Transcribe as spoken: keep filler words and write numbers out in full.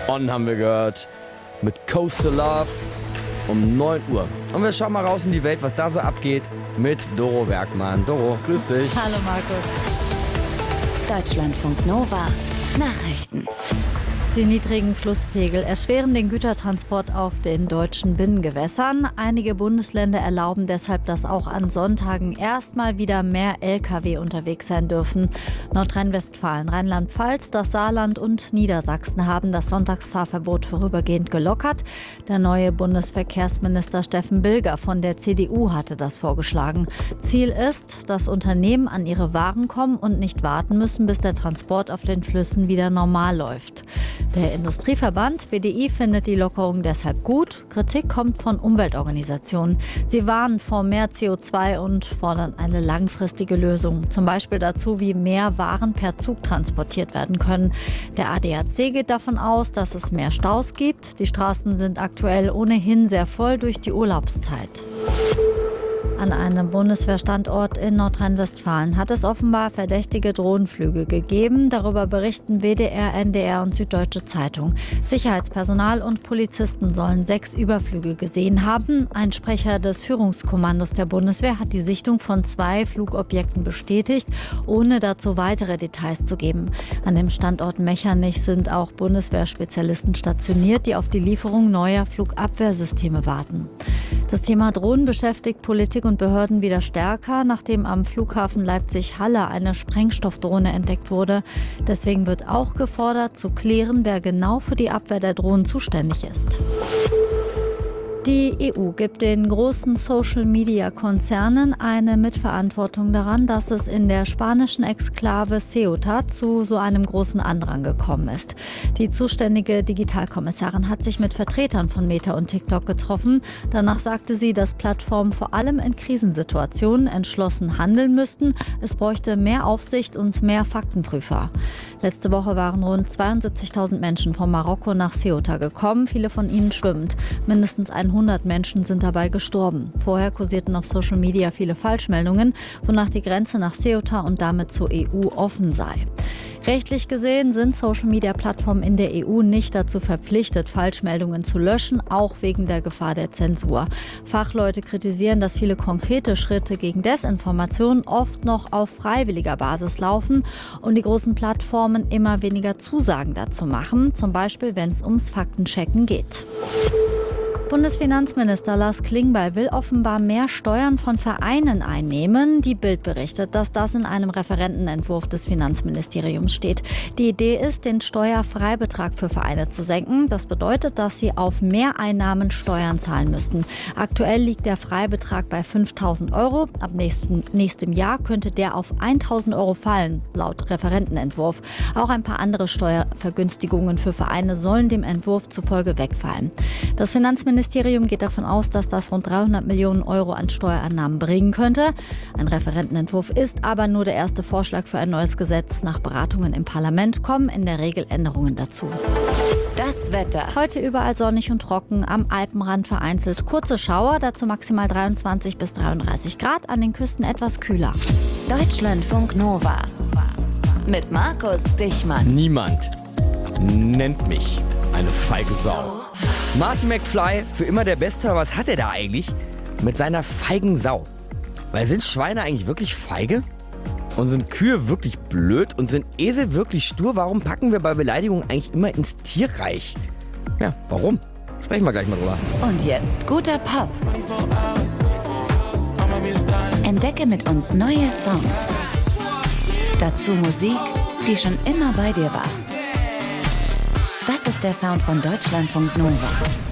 On haben wir gehört mit Coastal Love um neun Uhr. Und wir schauen mal raus in die Welt, was da so abgeht mit Doro Werkmann. Doro, grüß dich. Hallo Markus. Deutschlandfunk Nova Nachrichten. Die niedrigen Flusspegel erschweren den Gütertransport auf den deutschen Binnengewässern. Einige Bundesländer erlauben deshalb, dass auch an Sonntagen erstmal wieder mehr L K W unterwegs sein dürfen. Nordrhein-Westfalen, Rheinland-Pfalz, das Saarland und Niedersachsen haben das Sonntagsfahrverbot vorübergehend gelockert. Der neue Bundesverkehrsminister Steffen Bilger von der C D U hatte das vorgeschlagen. Ziel ist, dass Unternehmen an ihre Waren kommen und nicht warten müssen, bis der Transport auf den Flüssen wieder normal läuft. Der Industrieverband B D I findet die Lockerung deshalb gut. Kritik kommt von Umweltorganisationen. Sie warnen vor mehr C O zwei und fordern eine langfristige Lösung. Zum Beispiel dazu, wie mehr Waren per Zug transportiert werden können. Der A D A C geht davon aus, dass es mehr Staus gibt. Die Straßen sind aktuell ohnehin sehr voll durch die Urlaubszeit. An einem Bundeswehrstandort in Nordrhein-Westfalen hat es offenbar verdächtige Drohnenflüge gegeben. Darüber berichten W D R, N D R und Süddeutsche Zeitung. Sicherheitspersonal und Polizisten sollen sechs Überflüge gesehen haben. Ein Sprecher des Führungskommandos der Bundeswehr hat die Sichtung von zwei Flugobjekten bestätigt, ohne dazu weitere Details zu geben. An dem Standort Mechernich sind auch Bundeswehrspezialisten stationiert, die auf die Lieferung neuer Flugabwehrsysteme warten. Das Thema Drohnen beschäftigt Politik und Behörden wieder stärker, nachdem am Flughafen Leipzig-Halle eine Sprengstoffdrohne entdeckt wurde. Deswegen wird auch gefordert, zu klären, wer genau für die Abwehr der Drohnen zuständig ist. Die E U gibt den großen Social-Media-Konzernen eine Mitverantwortung daran, dass es in der spanischen Exklave Ceuta zu so einem großen Andrang gekommen ist. Die zuständige Digitalkommissarin hat sich mit Vertretern von Meta und TikTok getroffen. Danach sagte sie, dass Plattformen vor allem in Krisensituationen entschlossen handeln müssten. Es bräuchte mehr Aufsicht und mehr Faktenprüfer. Letzte Woche waren rund zweiundsiebzigtausend Menschen von Marokko nach Ceuta gekommen, viele von ihnen schwimmend. Mindestens hundert Menschen sind dabei gestorben. Vorher kursierten auf Social Media viele Falschmeldungen, wonach die Grenze nach Ceuta und damit zur E U offen sei. Rechtlich gesehen sind Social-Media-Plattformen in der E U nicht dazu verpflichtet, Falschmeldungen zu löschen, auch wegen der Gefahr der Zensur. Fachleute kritisieren, dass viele konkrete Schritte gegen Desinformation oft noch auf freiwilliger Basis laufen und die großen Plattformen immer weniger Zusagen dazu machen, zum Beispiel wenn es ums Faktenchecken geht. Bundesfinanzminister Lars Klingbeil will offenbar mehr Steuern von Vereinen einnehmen. Die Bild berichtet, dass das in einem Referentenentwurf des Finanzministeriums steht. Die Idee ist, den Steuerfreibetrag für Vereine zu senken. Das bedeutet, dass sie auf Mehreinnahmen Steuern zahlen müssten. Aktuell liegt der Freibetrag bei fünftausend Euro. Ab nächsten, nächstem Jahr könnte der auf tausend Euro fallen, laut Referentenentwurf. Auch ein paar andere Steuervergünstigungen für Vereine sollen dem Entwurf zufolge wegfallen. Das Finanzministerium Das Ministerium geht davon aus, dass das rund dreihundert Millionen Euro an Steuereinnahmen bringen könnte. Ein Referentenentwurf ist aber nur der erste Vorschlag für ein neues Gesetz. Nach Beratungen im Parlament kommen in der Regel Änderungen dazu. Das Wetter. Heute überall sonnig und trocken, am Alpenrand vereinzelt kurze Schauer, dazu maximal dreiundzwanzig bis dreiunddreißig Grad, an den Küsten etwas kühler. Deutschlandfunk Nova mit Markus Dichmann. Niemand nennt mich eine feige Sau. Marty McFly, für immer der Beste, aber was hat er da eigentlich mit seiner feigen Sau? Weil sind Schweine eigentlich wirklich feige? Und sind Kühe wirklich blöd? Und sind Esel wirklich stur? Warum packen wir bei Beleidigungen eigentlich immer ins Tierreich? Ja, warum? Sprechen wir gleich mal drüber. Und jetzt guter Pop. Entdecke mit uns neue Songs. Dazu Musik, die schon immer bei dir war. Das ist der Sound von Deutschlandfunk Nova.